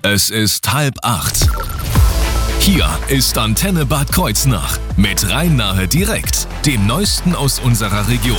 Es ist 7:30. Hier ist Antenne Bad Kreuznach mit Rhein-Nahe direkt, dem Neuesten aus unserer Region.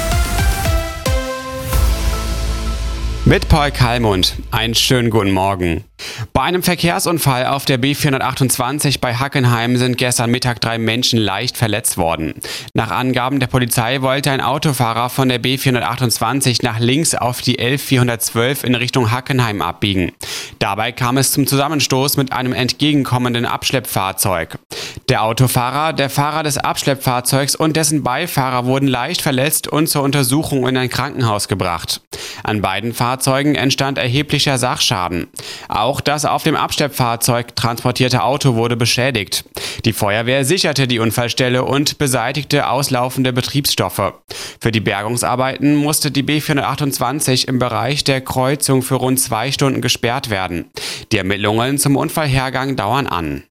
Mit Paul Kallmund. Einen schönen guten Morgen. Bei einem Verkehrsunfall auf der B428 bei Hackenheim sind gestern Mittag 3 Menschen leicht verletzt worden. Nach Angaben der Polizei wollte ein Autofahrer von der B428 nach links auf die L412 in Richtung Hackenheim abbiegen. Dabei kam es zum Zusammenstoß mit einem entgegenkommenden Abschleppfahrzeug. Der Autofahrer, der Fahrer des Abschleppfahrzeugs und dessen Beifahrer wurden leicht verletzt und zur Untersuchung in ein Krankenhaus gebracht. An beiden Fahrzeugen entstand erheblicher Sachschaden. Auch das auf dem Abschleppfahrzeug transportierte Auto wurde beschädigt. Die Feuerwehr sicherte die Unfallstelle und beseitigte auslaufende Betriebsstoffe. Für die Bergungsarbeiten musste die B428 im Bereich der Kreuzung für rund 2 Stunden gesperrt werden. Die Ermittlungen zum Unfallhergang dauern an.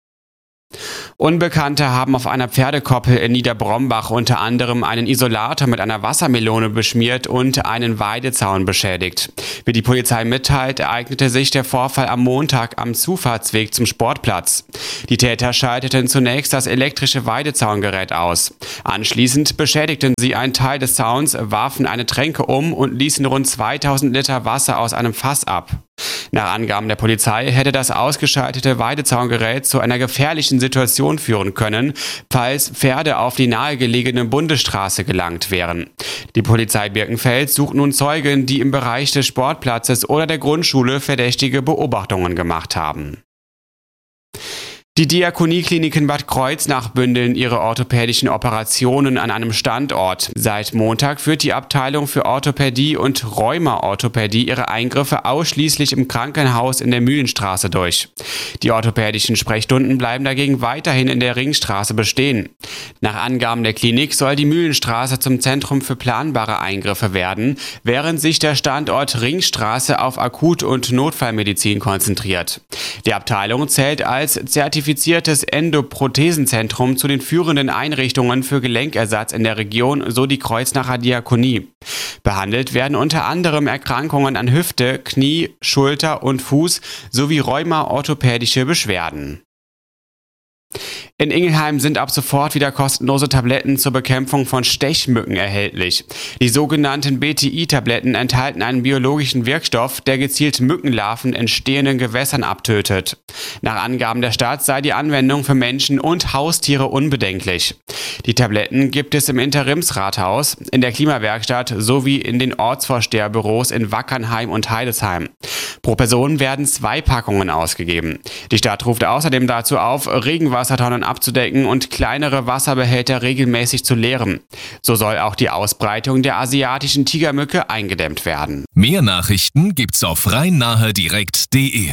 Unbekannte haben auf einer Pferdekoppel in Niederbrombach unter anderem einen Isolator mit einer Wassermelone beschmiert und einen Weidezaun beschädigt. Wie die Polizei mitteilt, ereignete sich der Vorfall am Montag am Zufahrtsweg zum Sportplatz. Die Täter schalteten zunächst das elektrische Weidezaungerät aus. Anschließend beschädigten sie einen Teil des Zauns, warfen eine Tränke um und ließen rund 2000 Liter Wasser aus einem Fass ab. Nach Angaben der Polizei hätte das ausgeschaltete Weidezaungerät zu einer gefährlichen Situation führen können, falls Pferde auf die nahegelegene Bundesstraße gelangt wären. Die Polizei Birkenfeld sucht nun Zeugen, die im Bereich des Sportplatzes oder der Grundschule verdächtige Beobachtungen gemacht haben. Die Diakoniekliniken Bad Kreuznach bündeln ihre orthopädischen Operationen an einem Standort. Seit Montag führt die Abteilung für Orthopädie und Rheuma-Orthopädie ihre Eingriffe ausschließlich im Krankenhaus in der Mühlenstraße durch. Die orthopädischen Sprechstunden bleiben dagegen weiterhin in der Ringstraße bestehen. Nach Angaben der Klinik soll die Mühlenstraße zum Zentrum für planbare Eingriffe werden, während sich der Standort Ringstraße auf Akut- und Notfallmedizin konzentriert. Die Abteilung zählt als zertifiziertes Endoprothesenzentrum zu den führenden Einrichtungen für Gelenkersatz in der Region, so die Kreuznacher Diakonie. Behandelt werden unter anderem Erkrankungen an Hüfte, Knie, Schulter und Fuß sowie rheuma-orthopädische Beschwerden. In Ingelheim sind ab sofort wieder kostenlose Tabletten zur Bekämpfung von Stechmücken erhältlich. Die sogenannten BTI-Tabletten enthalten einen biologischen Wirkstoff, der gezielt Mückenlarven in stehenden Gewässern abtötet. Nach Angaben der Stadt sei die Anwendung für Menschen und Haustiere unbedenklich. Die Tabletten gibt es im Interimsrathaus, in der Klimawerkstatt sowie in den Ortsvorsteherbüros in Wackernheim und Heidesheim. Pro Person werden 2 Packungen ausgegeben. Die Stadt ruft außerdem dazu auf, Regenwassertonnen abzudecken und kleinere Wasserbehälter regelmäßig zu leeren. So soll auch die Ausbreitung der asiatischen Tigermücke eingedämmt werden. Mehr Nachrichten gibt's auf rhein-nahe-direkt.de.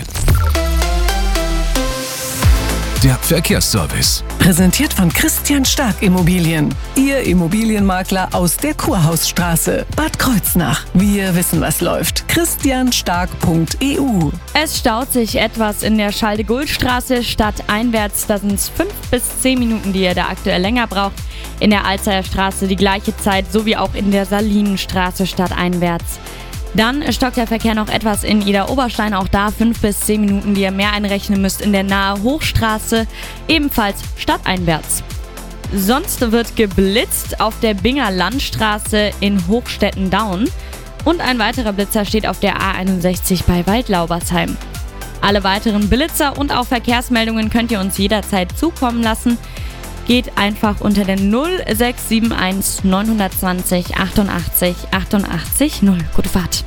Der Verkehrsservice. Präsentiert von Christian Stark Immobilien. Ihr Immobilienmakler aus der Kurhausstraße, Bad Kreuznach. Wir wissen, was läuft. christianstark.eu. Es staut sich etwas in der Schaldegulstraße stadteinwärts. Da sind es 5 bis 10 Minuten, die ihr da aktuell länger braucht. In der Alzeyer Straße die gleiche Zeit, sowie auch in der Salinenstraße stadteinwärts. Dann stockt der Verkehr noch etwas in Idar-Oberstein, auch da 5 bis 10 Minuten, die ihr mehr einrechnen müsst in der Nahe Hochstraße, ebenfalls stadteinwärts. Sonst wird geblitzt auf der Binger Landstraße in Hochstetten-Daun und ein weiterer Blitzer steht auf der A61 bei Waldlaubersheim. Alle weiteren Blitzer und auch Verkehrsmeldungen könnt ihr uns jederzeit zukommen lassen. Geht einfach unter den 0671 920 88 88 0. Gute Fahrt.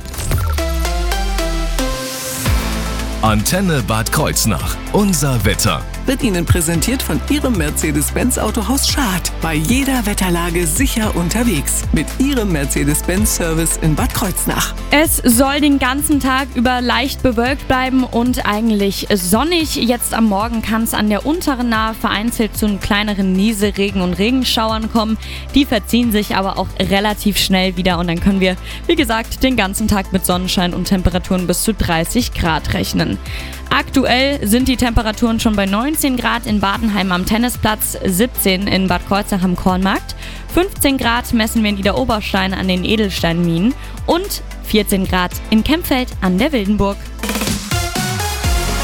Antenne Bad Kreuznach. Unser Wetter. Wird Ihnen präsentiert von Ihrem Mercedes-Benz Autohaus Schad. Bei jeder Wetterlage sicher unterwegs. Mit Ihrem Mercedes-Benz-Service in Bad Kreuznach. Es soll den ganzen Tag über leicht bewölkt bleiben und eigentlich sonnig. Jetzt am Morgen kann es an der unteren Nahe vereinzelt zu kleineren Nieselregen und Regenschauern kommen. Die verziehen sich aber auch relativ schnell wieder und dann können wir, wie gesagt, den ganzen Tag mit Sonnenschein und Temperaturen bis zu 30 Grad rechnen. Aktuell sind die Temperaturen schon bei 19 Grad in Badenheim am Tennisplatz, 17 in Bad Kreuznach am Kornmarkt, 15 Grad messen wir in Idar-Oberstein an den Edelsteinminen und 14 Grad in Kempfeld an der Wildenburg.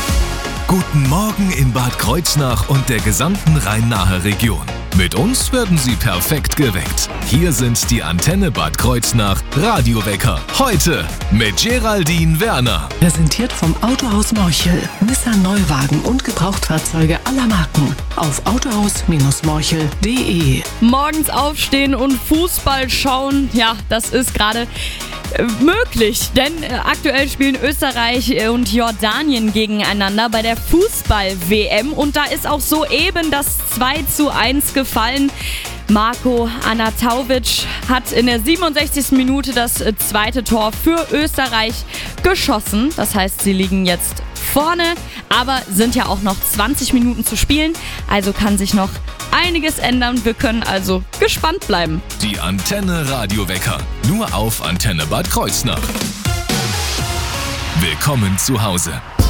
Guten Morgen in Bad Kreuznach und der gesamten Rhein-Nahe Region. Mit uns werden Sie perfekt geweckt. Hier sind die Antenne Bad Kreuznach Radiowecker. Heute mit Geraldine Werner. Präsentiert vom Autohaus Morchel. Nissan Neuwagen und Gebrauchtfahrzeuge aller Marken. Auf autohaus-morchel.de. Morgens aufstehen und Fußball schauen, ja, das ist gerade möglich, denn aktuell spielen Österreich und Jordanien gegeneinander bei der Fußball-WM und da ist auch soeben das 2:1 gefallen. Marko Anatovic hat in der 67. Minute das zweite Tor für Österreich geschossen. Das heißt, sie liegen jetzt vorne, aber sind ja auch noch 20 Minuten zu spielen, also kann sich noch einiges ändern. Wir können also gespannt bleiben. Die Antenne Radiowecker. Nur auf Antenne Bad Kreuznach. Willkommen zu Hause.